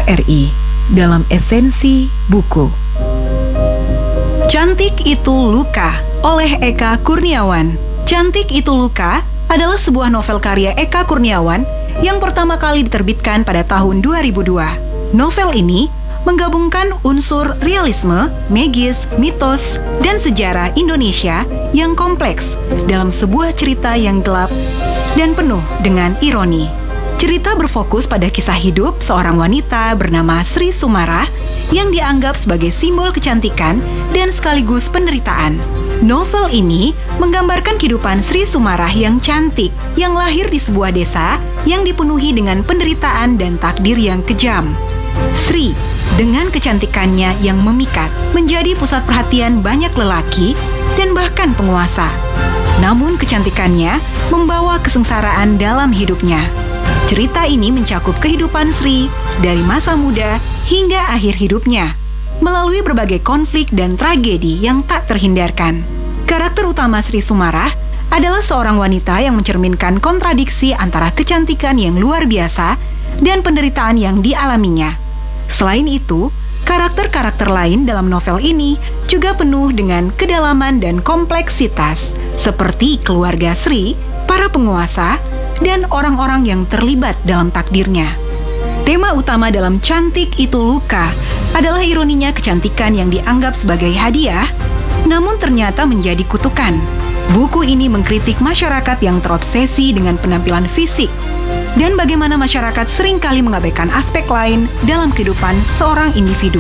RRI dalam esensi buku. Cantik Itu Luka oleh Eka Kurniawan. Cantik Itu Luka adalah sebuah novel karya Eka Kurniawan yang pertama kali diterbitkan pada tahun 2002. Novel ini menggabungkan unsur realisme, magis, mitos, dan sejarah Indonesia yang kompleks dalam sebuah cerita yang gelap dan penuh dengan ironi. Cerita berfokus pada kisah hidup seorang wanita bernama Sri Sumarah yang dianggap sebagai simbol kecantikan dan sekaligus penderitaan. Novel ini menggambarkan kehidupan Sri Sumarah yang cantik, yang lahir di sebuah desa yang dipenuhi dengan penderitaan dan takdir yang kejam. Sri, dengan kecantikannya yang memikat, menjadi pusat perhatian banyak lelaki dan bahkan penguasa. Namun kecantikannya membawa kesengsaraan dalam hidupnya. Cerita ini mencakup kehidupan Sri dari masa muda hingga akhir hidupnya, melalui berbagai konflik dan tragedi yang tak terhindarkan. Karakter utama Sri Sumarah adalah seorang wanita yang mencerminkan kontradiksi antara kecantikan yang luar biasa dan penderitaan yang dialaminya. Selain itu, karakter-karakter lain dalam novel ini juga penuh dengan kedalaman dan kompleksitas, seperti keluarga Sri, para penguasa, dan orang-orang yang terlibat dalam takdirnya. Tema utama dalam Cantik Itu Luka adalah ironinya kecantikan yang dianggap sebagai hadiah, namun ternyata menjadi kutukan. Buku ini mengkritik masyarakat yang terobsesi dengan penampilan fisik, dan bagaimana masyarakat seringkali mengabaikan aspek lain dalam kehidupan seorang individu.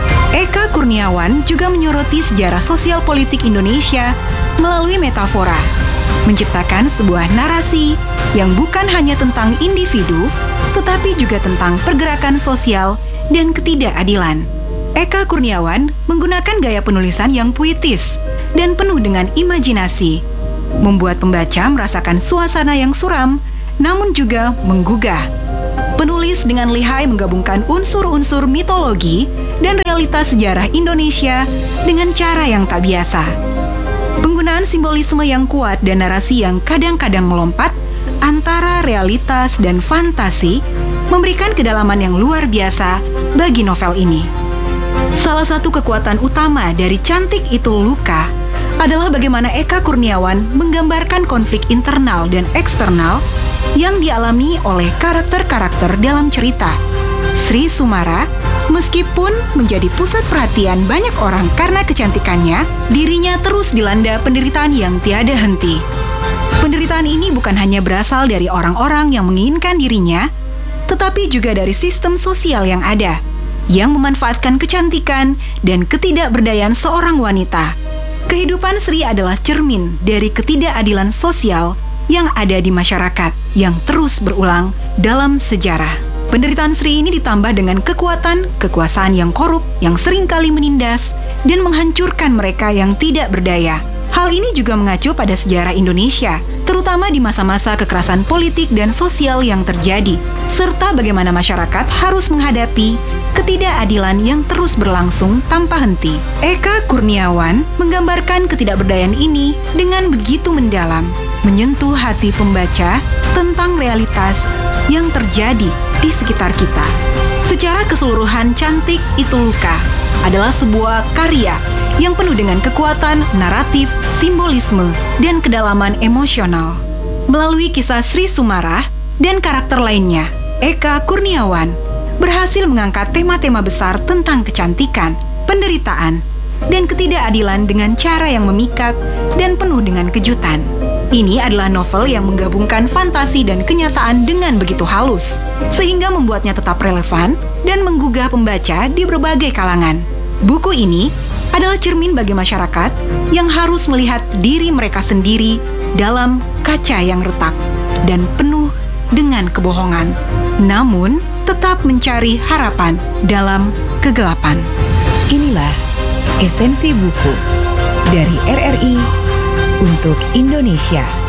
Eka Kurniawan juga menyoroti sejarah sosial politik Indonesia melalui metafora, menciptakan sebuah narasi yang bukan hanya tentang individu, tetapi juga tentang pergerakan sosial dan ketidakadilan. Eka Kurniawan menggunakan gaya penulisan yang puitis dan penuh dengan imajinasi, membuat pembaca merasakan suasana yang suram, namun juga menggugah. Penulis dengan lihai menggabungkan unsur-unsur mitologi dan realitas sejarah Indonesia dengan cara yang tak biasa. Penggunaan simbolisme yang kuat dan narasi yang kadang-kadang melompat antara realitas dan fantasi memberikan kedalaman yang luar biasa bagi novel ini. Salah satu kekuatan utama dari Cantik Itu Luka adalah bagaimana Eka Kurniawan menggambarkan konflik internal dan eksternal yang dialami oleh karakter-karakter dalam cerita. Sri Sumarah, meskipun menjadi pusat perhatian banyak orang karena kecantikannya, dirinya terus dilanda penderitaan yang tiada henti. Penderitaan ini bukan hanya berasal dari orang-orang yang menginginkan dirinya, tetapi juga dari sistem sosial yang ada, yang memanfaatkan kecantikan dan ketidakberdayaan seorang wanita. Kehidupan Sri adalah cermin dari ketidakadilan sosial yang ada di masyarakat yang terus berulang dalam sejarah. Penderitaan Sri ini ditambah dengan kekuasaan yang korup yang seringkali menindas dan menghancurkan mereka yang tidak berdaya. Hal ini juga mengacu pada sejarah Indonesia, terutama di masa-masa kekerasan politik dan sosial yang terjadi, serta bagaimana masyarakat harus menghadapi ketidakadilan yang terus berlangsung tanpa henti. Eka Kurniawan menggambarkan ketidakberdayaan ini dengan begitu mendalam, menyentuh hati pembaca tentang realitas yang terjadi di sekitar kita. Secara keseluruhan, Cantik Itu Luka adalah sebuah karya yang penuh dengan kekuatan naratif, simbolisme, dan kedalaman emosional. Melalui kisah Sri Sumarah dan karakter lainnya, Eka Kurniawan berhasil mengangkat tema-tema besar tentang kecantikan, penderitaan, dan ketidakadilan dengan cara yang memikat dan penuh dengan kejutan. Ini adalah novel yang menggabungkan fantasi dan kenyataan dengan begitu halus, sehingga membuatnya tetap relevan dan menggugah pembaca di berbagai kalangan. Buku ini adalah cermin bagi masyarakat yang harus melihat diri mereka sendiri dalam kaca yang retak dan penuh dengan kebohongan, namun tetap mencari harapan dalam kegelapan. Inilah esensi buku dari RRI untuk Indonesia.